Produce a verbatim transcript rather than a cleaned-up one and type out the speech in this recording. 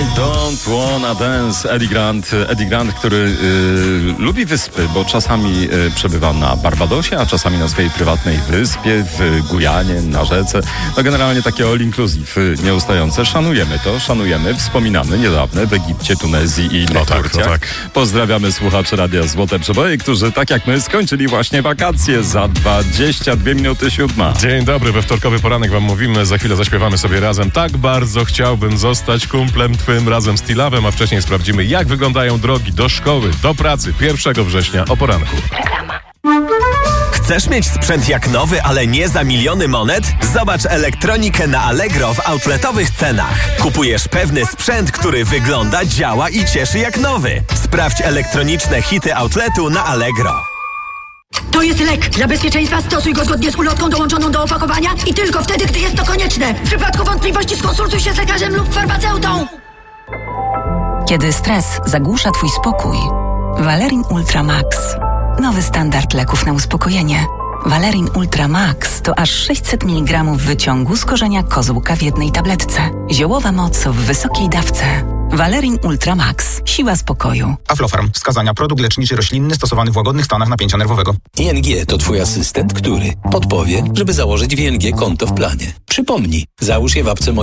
I don't wanna dance. Eddie Grant, Eddie Grant, który y, lubi wyspy, bo czasami y, przebywa na Barbadosie, a czasami na swojej prywatnej wyspie, w Gujanie, na rzece. No generalnie takie all inclusive, y, nieustające. Szanujemy to, szanujemy, wspominamy niedawne w Egipcie, Tunezji i innych no tak, Turcjach. no tak. Pozdrawiamy słuchaczy Radia Złote Przeboje, którzy tak jak my skończyli właśnie wakacje za dwadzieścia dwie minuty siódma. Dzień dobry, we wtorkowy poranek wam mówimy, za chwilę zaśpiewamy sobie razem. Tak bardzo chciałbym zostać kumplem twym razem z Tilawem, a wcześniej sprawdzimy, jak wyglądają drogi do szkoły, do pracy pierwszego września o poranku. Reklama. Chcesz mieć sprzęt jak nowy, ale nie za miliony monet? Zobacz elektronikę na Allegro w outletowych cenach. Kupujesz pewny sprzęt, który wygląda, działa i cieszy jak nowy. Sprawdź elektroniczne hity outletu na Allegro. To jest lek. Dla bezpieczeństwa stosuj go zgodnie z ulotką dołączoną do opakowania i tylko wtedy, gdy jest to konieczne. W przypadku wątpliwości skonsultuj się z lekarzem lub farmaceutą. Kiedy stres zagłusza twój spokój, Valerin Ultra Max. Nowy standard leków na uspokojenie. Valerin Ultra Max to aż sześćset miligramów wyciągu z korzenia kozłka w jednej tabletce. Ziołowa moc w wysokiej dawce. Valerin Ultra Max. Siła spokoju. Aflofarm. Wskazania. Produkt leczniczy roślinny stosowany w łagodnych stanach napięcia nerwowego. I N G to twój asystent, który podpowie, żeby założyć w I N G konto w planie. Przypomnij, załóż je w apce